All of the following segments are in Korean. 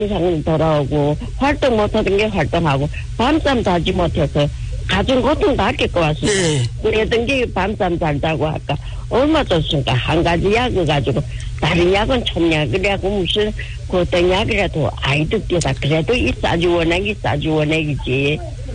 이상은 돌아오고 활동 못하던 게 활동하고 밤잠 자지 못해서 가진 고통 다 겪고 왔습니다. 네. 그랬던 게 밤잠 잘 자고 아까 얼마 좋습니까? 한 가지 약을 가지고 다른 약은 촌약이라고 무슨 그 어떤 약이라도 아이들 때다 그래도 이 싸지 원액이지.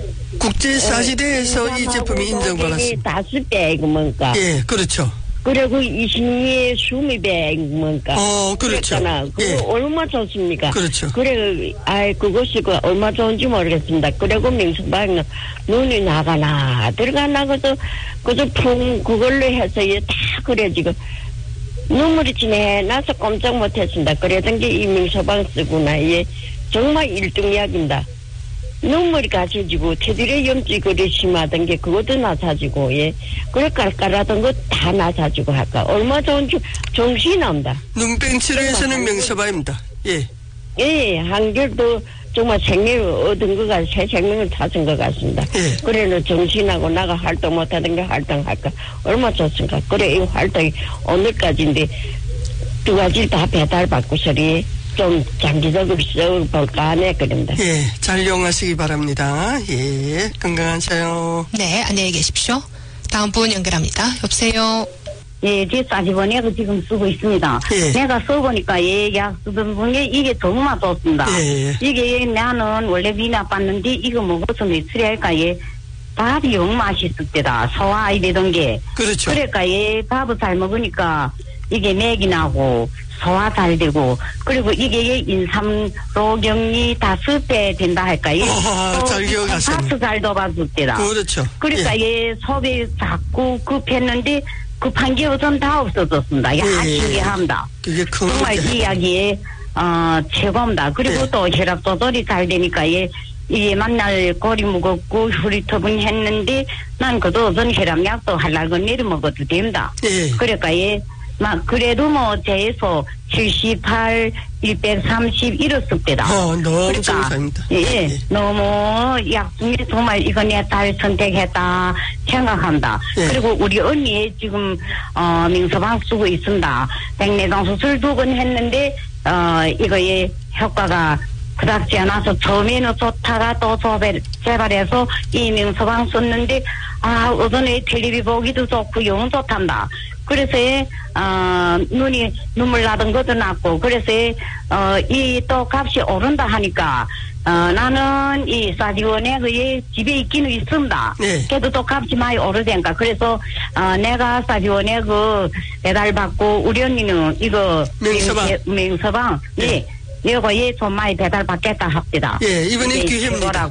국제사시대에서 이 제품이 인정받았습니다. 5배 이거 뭔가. 예, 그렇죠. 그리고 20의 20배 이거 뭔가. 그렇죠. 그거 예. 얼마 좋습니까? 그렇죠. 그래, 그것이 얼마 좋은지 모르겠습니다. 그리고 명수방은 눈이 나가나 들어가나 그저 그걸로 해서 다 그래 지금. 눈물이 지내 나서 꼼짝 못했습니다. 그러던 게 이 명소방 쓰구나. 예, 정말 1등약입니다. 눈물이 가셔지고 테두리에 염증이 그리 심하던 게 그것도 나사지고 예, 그래 깔깔하던 거 다 나사지고 할까. 얼마 좋은지 정신이 납니다. 눈병 치료에서는 명소방입니다. 예. 예, 한결도 정말 생명을 얻은 것 같아, 새 생명을 찾은 것 같습니다. 예. 그래는 정신하고 나가 활동 못하던 게 활동할까. 얼마 좋습니까? 그래, 이 활동이 오늘까지인데 두 가지를 다 배달받고서리 좀 장기적으로 써볼까 하네, 그럽니다. 예, 잘 이용하시기 바랍니다. 예, 건강하세요. 네, 안녕히 계십시오. 다음 분 연결합니다. 여보세요. 예, 제 싸지번약을 지금 쓰고 있습니다. 예. 내가 써보니까 약 쓰던 분에 이게 정말 좋습니다. 예. 이게 나는 원래 위 나빴는데 이거 먹어서 며칠할까 밥이 영 맛있을 때다. 소화 이러던 게. 그렇죠. 그러니까 밥을 잘 먹으니까 이게 맥이 나고 소화 잘 되고 그리고 이게 인삼로경이 5배 된다 할까요? 잘 기억하셨네. 파스 잘 dob아줄 때다. 그렇죠. 그러니까 속이 자꾸 급했는데 급한 게 우선 다 없어졌습니다. 신기합니다. 그게 큰 정말 이 약이 최고입니다. 그리고 또 혈압 조절이 잘 되니까 이게 만날 꼬리 무겁고 후리터분 했는데 난 그도 우선 혈압약도 하려고 내려 먹어도 됩니다. 그러니까 그래도 제에서 78, 130 이랬을 때다. 너무 정상입니다. 예, 너무 약 중에 정말 이거 내 딸 선택했다 생각합니다. 그리고 우리 언니 지금 명서방 쓰고 있습니다. 백내장 수술 2번 했는데 이거의 효과가 그닥지 않아서 처음에는 좋다가 또 재발해서 이 명서방 썼는데 우선에 텔레비 보기도 좋고 영 좋단다. 그래서 눈이 눈물 나던 것도 났고 그래서 이 또 값이 오른다 하니까 나는 이 사지원에 집에 있기는 있습니다. 그래도 또 값이 많이 오르니까 그래서 내가 사지원에 배달 받고 우리 언니는 이거 명서방 이거 좀 많이 배달 받겠다 합니다. 이번에 기회입니다.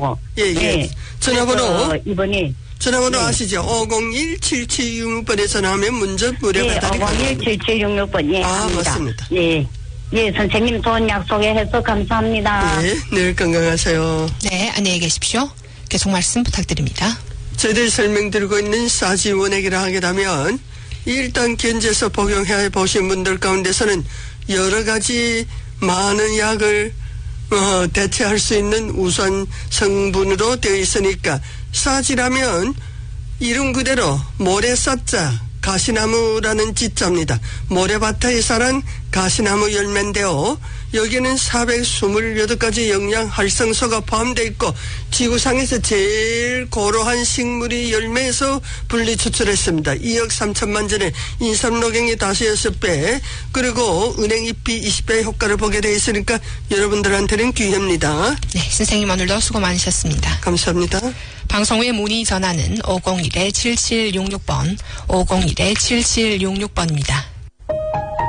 전화번호 전화번호 아시죠? 501-7766번에 전화하면 문자 무료 배달이 가능합니다. 501-7766번 맞습니다. 선생님 좋은 약속해서 감사합니다. 늘 건강하세요. 네, 안녕히 계십시오. 계속 말씀 부탁드립니다. 저희들이 설명드리고 있는 사지원액이라 하게 되면 일단 견제해서 복용해 보신 분들 가운데서는 여러 가지 많은 약을 대체할 수 있는 우선 성분으로 되어 있으니까 사지라면 이름 그대로 모래사자 가시나무라는 지자입니다. 모래밭에 자란 가시나무 열매인데요. 여기는 428가지 영양 활성소가 포함되어 있고 지구상에서 제일 고루한 식물이 열매에서 분리 추출했습니다. 2억 3천만 전에 인삼로경이 5-6배 그리고 은행잎이 20배의 효과를 보게 되어 있으니까 여러분들한테는 기회입니다. 네, 선생님 오늘도 수고 많으셨습니다. 감사합니다. 방송 후에 문의 전화는 501-7766번 501-7766번입니다.